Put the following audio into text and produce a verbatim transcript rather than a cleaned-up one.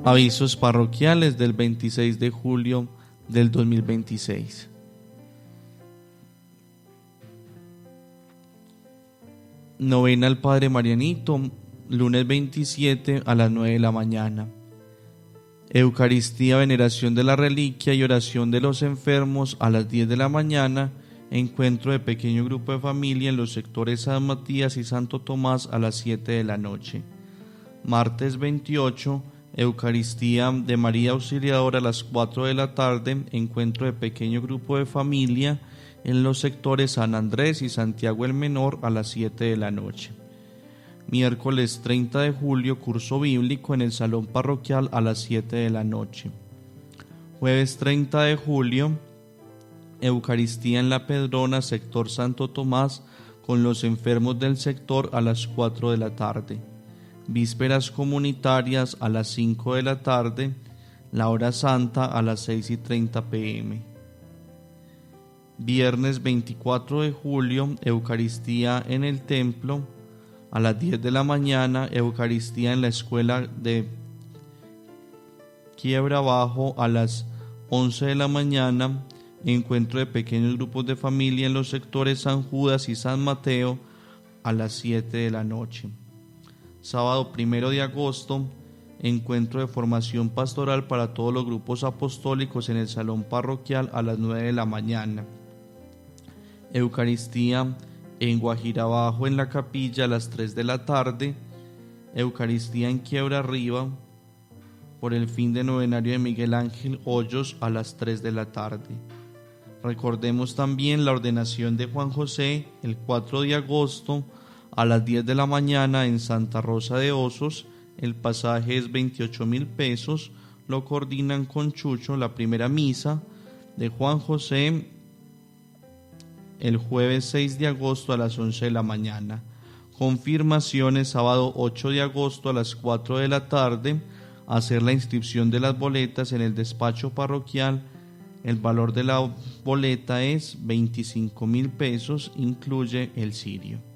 Avisos parroquiales del veintiséis de julio del dos mil veintiséis. Novena al Padre Marianito, lunes veintisiete a las nueve de la mañana. Eucaristía, veneración de la reliquia y oración de los enfermos a las diez de la mañana. Encuentro de pequeño grupo de familia en los sectores San Matías y Santo Tomás a las siete de la noche. Martes veintiocho, Eucaristía de María Auxiliadora a las cuatro de la tarde, encuentro de pequeño grupo de familia en los sectores San Andrés y Santiago el Menor a las siete de la noche. Miércoles treinta de julio, curso bíblico en el salón parroquial a las siete de la noche. Jueves treinta de julio, Eucaristía en la Pedrona, sector Santo Tomás, con los enfermos del sector a las cuatro de la tarde. Vísperas comunitarias a las cinco de la tarde, la hora santa a las seis y treinta pm. Viernes veinticuatro de julio, Eucaristía en el templo a las diez de la mañana, Eucaristía en la escuela de Quiebra Abajo a las once de la mañana, encuentro de pequeños grupos de familia en los sectores San Judas y San Mateo a las siete de la noche. Sábado primero de agosto, encuentro de formación pastoral para todos los grupos apostólicos en el salón parroquial a las nueve de la mañana. Eucaristía en Guajira Bajo en la capilla a las tres de la tarde. Eucaristía en Quiebra Arriba por el fin de novenario de Miguel Ángel Hoyos a las tres de la tarde. Recordemos también la ordenación de Juan José el cuatro de agosto a las diez de la mañana en Santa Rosa de Osos. El pasaje es veintiocho mil pesos. Lo coordinan con Chucho. La primera misa de Juan José el jueves seis de agosto a las once de la mañana. Confirmaciones sábado ocho de agosto a las cuatro de la tarde. Hacer la inscripción de las boletas en el despacho parroquial. El valor de la boleta es veinticinco mil pesos, incluye el cirio.